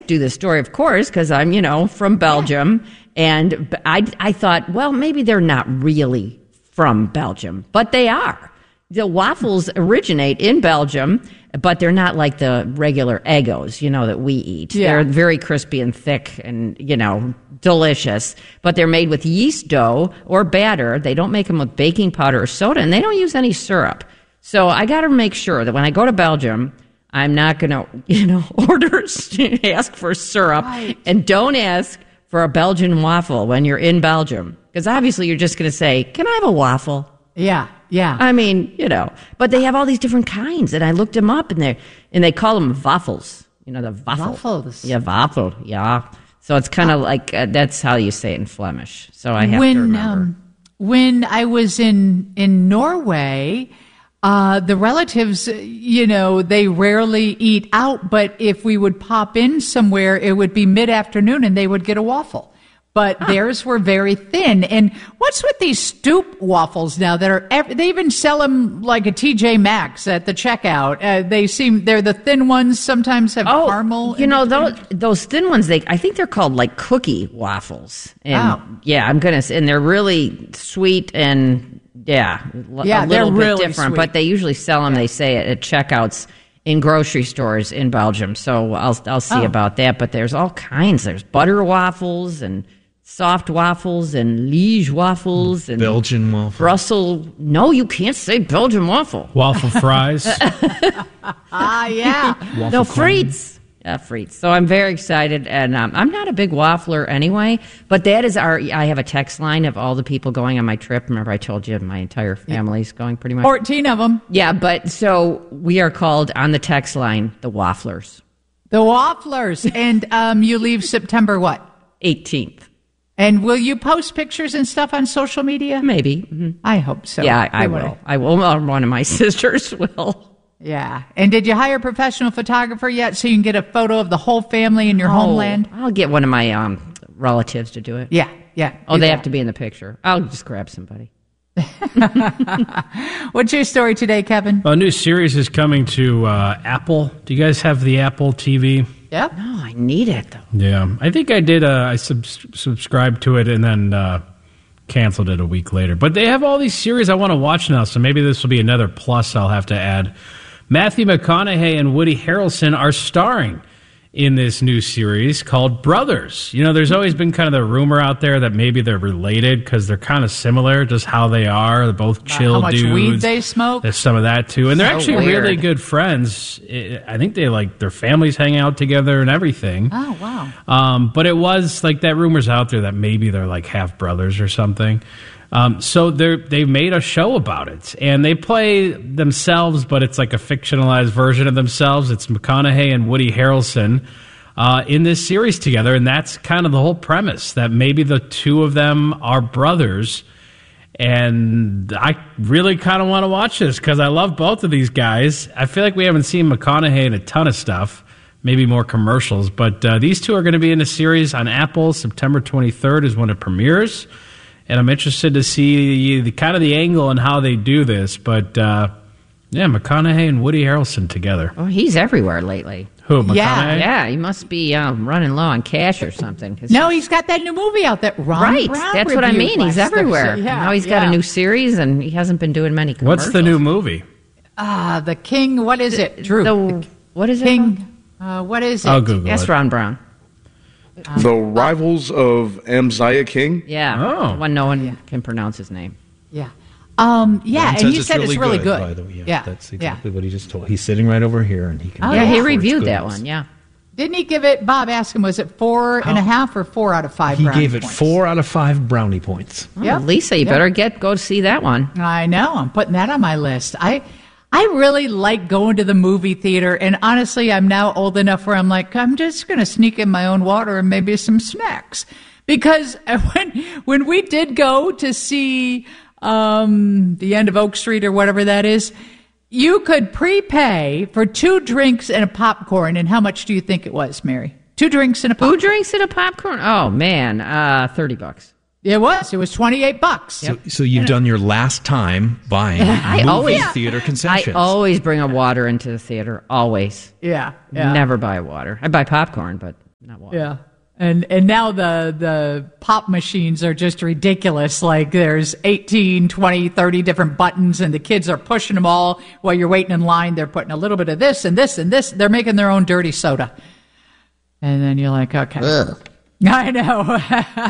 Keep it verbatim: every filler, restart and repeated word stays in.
do this story, of course, because I'm, you know, from Belgium. And I, I thought, well, maybe they're not really from Belgium, but they are. The waffles originate in Belgium, but they're not like the regular Eggos, you know, that we eat. Yeah. They're very crispy and thick and, you know, delicious. But they're made with yeast dough or batter. They don't make them with baking powder or soda, and they don't use any syrup. So I got to make sure that when I go to Belgium, I'm not going to, you know, order, ask for syrup. Right. And don't ask for a Belgian waffle when you're in Belgium. Because obviously you're just going to say, can I have a waffle? Yeah, yeah. I mean, you know. But they have all these different kinds. And I looked them up, and they and they call them waffles. You know, the waffle. Waffles. Yeah, waffle, yeah. So it's kind of like, uh, that's how you say it in Flemish. So I have when, to remember. Um, when I was in, in Norway... Uh, the relatives, you know, they rarely eat out, but if we would pop in somewhere, it would be mid-afternoon and they would get a waffle. But huh. theirs were very thin. And what's with these stoop waffles now that are, ev- they even sell them like a T J Maxx at the checkout. Uh, they seem, they're the thin ones, sometimes have oh, caramel. You know, those, those thin ones, they, I think they're called like cookie waffles. And oh. yeah, I'm going to, and they're really sweet and, Yeah, yeah, a little they're bit really different, sweet. But they usually sell them, yeah. They say it at checkouts in grocery stores in Belgium. So I'll I'll see oh. about that. But there's all kinds. There's butter waffles and soft waffles and Liege waffles and Belgian waffle. Brussels. No, you can't say Belgian waffle. Waffle fries. Ah, yeah. Waffle no, frites. Uh, frites. So I'm very excited, and um, I'm not a big waffler anyway, but that is our, I have a text line of all the people going on my trip. Remember I told you my entire family's going pretty much. fourteen of them. Yeah, but so we are called on the text line the Wafflers. The Wafflers. And um, you leave September what? eighteenth. And will you post pictures and stuff on social media? Maybe. Mm-hmm. I hope so. Yeah, I, I will. I will. One of my sisters will. Yeah. And did you hire a professional photographer yet so you can get a photo of the whole family in your oh, homeland? I'll get one of my um, relatives to do it. Yeah, yeah. Oh, they that. have to be in the picture. I'll just grab somebody. What's your story today, Kevin? A new series is coming to uh, Apple. Do you guys have the Apple T V? Yep. No, I need it, though. Yeah. I think I did. Uh, I sub- subscribed to it and then uh, canceled it a week later. But they have all these series I want to watch now, so maybe this will be another plus I'll have to add. Matthew McConaughey and Woody Harrelson are starring in this new series called Brothers. You know, there's always been kind of the rumor out there that maybe they're related because they're kind of similar, just how they are. They're both chill how much dudes. Weed they smoke. There's some of that too, and they're So actually weird. really good friends. I think they like their families hang out together and everything. Oh wow! Um, but it was like that rumor's out there that maybe they're like half brothers or something. Um, so they they've made a show about it, and they play themselves, but it's like a fictionalized version of themselves. It's McConaughey and Woody Harrelson uh, in this series together, and that's kind of the whole premise, that maybe the two of them are brothers. And I really kind of want to watch this because I love both of these guys. I feel like we haven't seen McConaughey in a ton of stuff, maybe more commercials, but uh, these two are going to be in a series on Apple. September twenty-third is when it premieres. And I'm interested to see the kind of the angle and how they do this. But, uh, yeah, McConaughey and Woody Harrelson together. Oh, he's everywhere lately. Who, McConaughey? Yeah, Yeah, he must be um, running low on cash or something. 'Cause No, he's got that new movie out that Ron right, Brown that's what I reviewed mean. He's last everywhere. Thursday. Yeah, now he's yeah. got a new series, and he hasn't been doing many commercials. What's the new movie? Ah, the King. What is it, Drew? The, what is it? King. Uh, what is it? I'll Google Yes, it. Ron Brown. The Rivals of Amziah King? Yeah, Oh. the one no one can pronounce his name. Yeah. Um, yeah, Ron and says he said it's really good. By the way, yeah, yeah, that's yeah. exactly what he just told. He's sitting right over here, and he can. Oh, yeah, yeah. he for its reviewed that goodness. one. Yeah. Didn't he give it? Bob asked him, was it four and a half or four out of five? He brownie gave it points? four out of five brownie points. Well, Yeah. Lisa, you Yeah. better get go see that one. I know. I'm putting that on my list. I I really like going to the movie theater, and honestly, I'm now old enough where I'm like, I'm just going to sneak in my own water and maybe some snacks. Because when when we did go to see um, the end of Oak Street or whatever that is, you could prepay for two drinks and a popcorn. And how much do you think it was, Mary? Two drinks and a popcorn. Who drinks in a popcorn? Oh man, uh, thirty bucks. It was. It was twenty-eight bucks. So, so you've done your last time buying I movie always- theater I concessions. always bring a water into the theater. Always. Yeah. yeah. Never buy water. I buy popcorn, but not water. Yeah. And and now the the pop machines are just ridiculous. Like there's eighteen, twenty, thirty different buttons and the kids are pushing them all while you're waiting in line. They're putting a little bit of this and this and this. They're making their own dirty soda. And then you're like, okay. Ugh. I know.